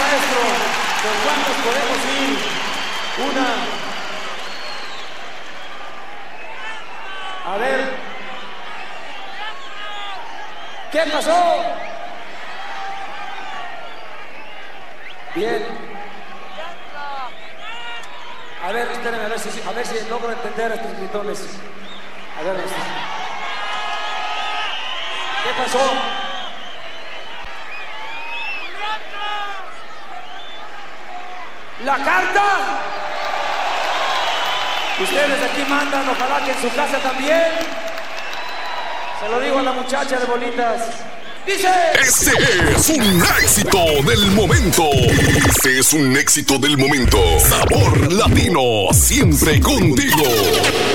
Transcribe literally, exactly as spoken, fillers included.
maestro, ¿con cuántos podemos ir? Una. A ver. ¿Qué pasó? Bien. A ver, espérenme, a ver si, a ver si logro entender a estos gritones. A ver, ¿qué pasó? ¡La carta! Ustedes aquí mandan, ojalá que en su casa también. Se lo digo a la muchacha de bolitas. ¡Dice! Este es un éxito del momento. Este es un éxito del momento. Sabor Latino, siempre contigo.